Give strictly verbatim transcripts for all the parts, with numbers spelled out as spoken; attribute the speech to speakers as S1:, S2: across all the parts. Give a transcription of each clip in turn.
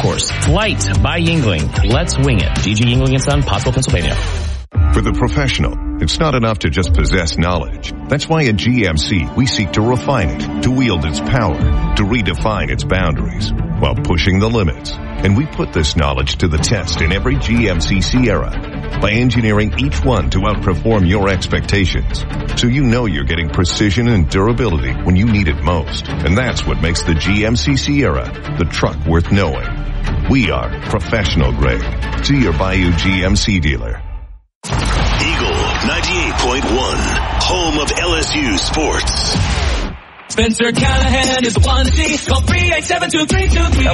S1: course. Flight by Yingling. Let's wing it. G G Yingling and Son, Pottsville, Pennsylvania.
S2: For the professional, it's not enough to just possess knowledge. That's why at G M C, we seek to refine it, to wield its power, to redefine its boundaries, while pushing the limits. And we put this knowledge to the test in every G M C Sierra by engineering each one to outperform your expectations. So you know you're getting precision and durability when you need it most. And that's what makes the G M C Sierra the truck worth knowing. We are professional grade. See your Bayou G M C dealer.
S3: Eagle ninety-eight point one, home of L S U sports.
S4: Spencer Callahan is the one to see. Call three eight seven two three two three.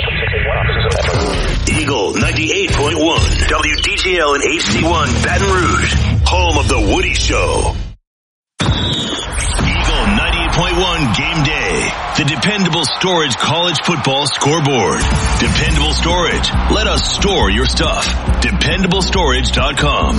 S3: Eagle ninety-eight point one, W D G L and H D one Baton Rouge, home of the Woody Show. Eagle ninety-eight point one game day. The dependable storage college football scoreboard. Dependable storage. Let us store your stuff. dependable storage dot com.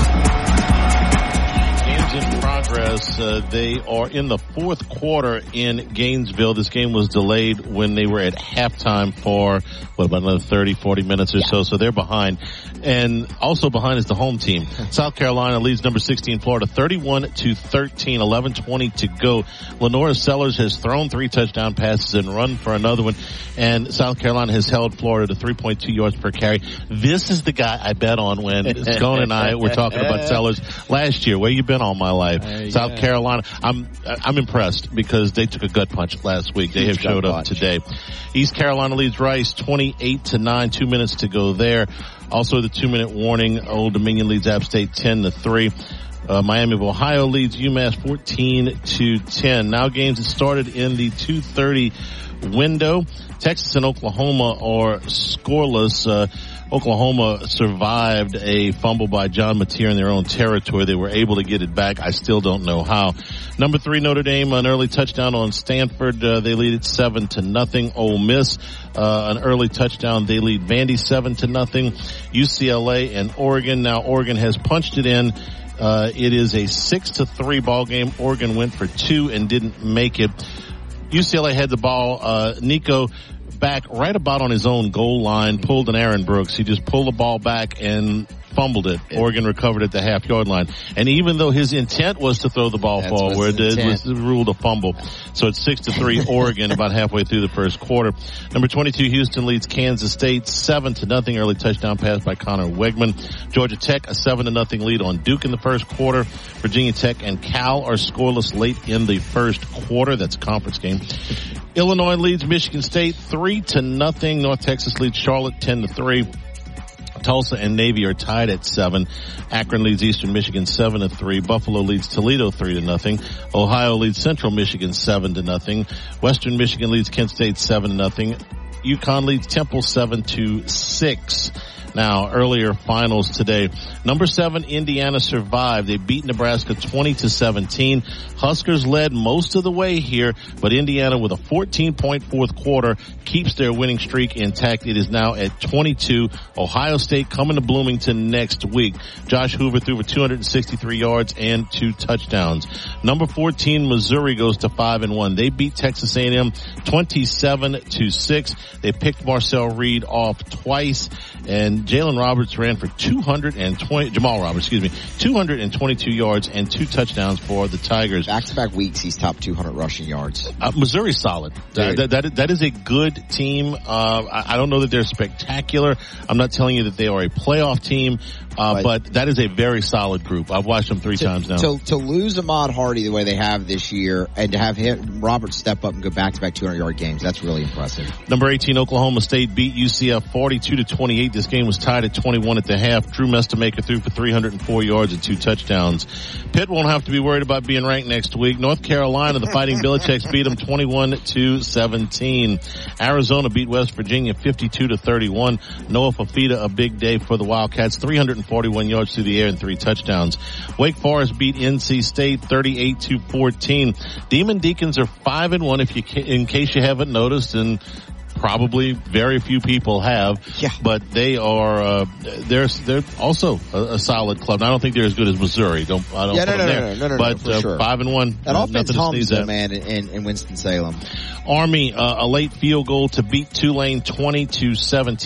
S5: In progress. Uh, they are in the fourth quarter in Gainesville. This game was delayed when they were at halftime for, what, about another thirty, forty minutes or yeah. so. So they're behind. And also behind is the home team. South Carolina leads number sixteen Florida thirty-one to thirteen, eleven twenty to go. Lenora Sellers has thrown three touchdown passes and run for another one. And South Carolina has held Florida to three point two yards per carry. This is the guy I bet on when Scone and I were talking about Sellers last year. Where you been all my life? Uh, South yeah. Carolina. I'm I'm impressed because they took a gut punch last week. They have showed up today. East Carolina leads Rice twenty-eight to nine. Two minutes to go there. Also, the two-minute warning. Old Dominion leads App State ten to three. Uh, Miami of Ohio leads UMass fourteen to ten. Now games that started in the two thirty window. Texas and Oklahoma are scoreless. Uh, Oklahoma survived a fumble by John Mateer in their own territory. They were able to get it back. I still don't know how. Number three, Notre Dame, an early touchdown on Stanford. Uh, they lead it seven to nothing. Ole Miss, uh, an early touchdown. They lead Vandy seven to nothing. U C L A and Oregon. Now Oregon has punched it in. Uh, it is a six to three ball game. Oregon went for two and didn't make it. U C L A had the ball. Uh, Nico back right about on his own goal line, pulled an Aaron Brooks. He just pulled the ball back and fumbled it. Oregon recovered at the half yard line. And even though his intent was to throw the ball
S6: That's
S5: forward, it was ruled a fumble. So it's six to three Oregon about halfway through the first quarter. Number twenty-two Houston leads Kansas State seven to nothing. Early touchdown pass by Connor Wegman. Georgia Tech a seven to nothing lead on Duke in the first quarter. Virginia Tech and Cal are scoreless late in the first quarter. That's a conference game. Illinois leads Michigan State three to nothing. North Texas leads Charlotte ten to three. Tulsa and Navy are tied at seven. Akron leads Eastern Michigan seven to three. Buffalo leads Toledo three to nothing. Ohio leads Central Michigan seven to nothing. Western Michigan leads Kent State seven to nothing. UConn leads Temple seven to six. Now, earlier finals today. Number seven, Indiana survived. They beat Nebraska twenty to seventeen. Huskers led most of the way here, but Indiana with a fourteen point fourth quarter keeps their winning streak intact. It is now at twenty-two. Ohio State coming to Bloomington next week. Josh Hoover threw for two hundred sixty-three yards and two touchdowns. Number fourteen, Missouri goes to five and one. They beat Texas A and M twenty-seven to six. They picked Marcel Reed off twice. And Jalen Roberts ran for two hundred twenty, Jamal Roberts, excuse me, two hundred twenty-two yards and two touchdowns for the Tigers.
S6: Back-to-back weeks, he's top two hundred rushing yards.
S5: Uh, Missouri's solid. Uh, that, that, that is a good team. Uh, I, I don't know that they're spectacular. I'm not telling you that they are a playoff team. Uh, but, but that is a very solid group. I've watched them three
S6: to,
S5: times now.
S6: To, to lose Ahmad Hardy the way they have this year and to have him, Roberts step up and go back-to-back two hundred yard games, that's really impressive.
S5: Number eighteen, Oklahoma State beat U C F forty-two to twenty-eight. This game was tied at twenty-one at the half. Drew Mestamaker threw for three hundred four yards and two touchdowns. Pitt won't have to be worried about being ranked next week. North Carolina, the Fighting Belichicks beat them twenty-one to seventeen. Arizona beat West Virginia fifty-two to thirty-one. Noah Fafita, a big day for the Wildcats, three hundred forty-one yards through the air and three touchdowns. Wake Forest beat N C State thirty-eight to fourteen. Demon Deacons are five and one if you, in case you haven't noticed, and probably very few people have.
S6: Yeah.
S5: But they are, uh, they're, they're also a, a solid club. Now, I don't think they're as good as Missouri. Don't, I don't
S6: yeah,
S5: put
S6: no,
S5: them
S6: no,
S5: there.
S6: No, no, no,
S5: but,
S6: no, for
S5: uh,
S6: sure.
S5: five and one.
S6: That
S5: uh,
S6: offense hums, though, man, in, in Winston-Salem.
S5: Army, uh, a late field goal to beat Tulane twenty to seventeen.